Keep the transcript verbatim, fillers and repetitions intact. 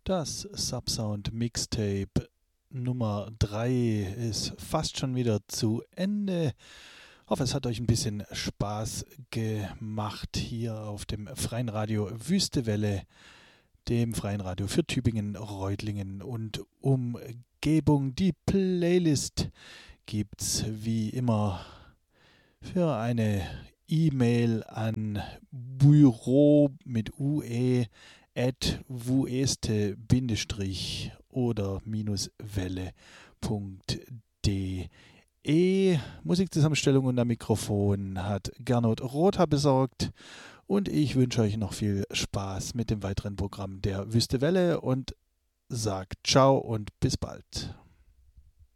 Das Subsound Mixtape Nummer drei ist fast schon wieder zu Ende. Ich hoffe, es hat euch ein bisschen Spaß gemacht hier auf dem Freien Radio Wüstewelle, dem Freien Radio für Tübingen, Reutlingen und Umgebung. Die Playlist gibt's wie immer für eine E-Mail an Büro mit ue at wueste oder welle punkt de. Musikzusammenstellung und am Mikrofon hat Gernot Rother besorgt und ich wünsche euch noch viel Spaß mit dem weiteren Programm der Wüstewelle und sag ciao und bis bald.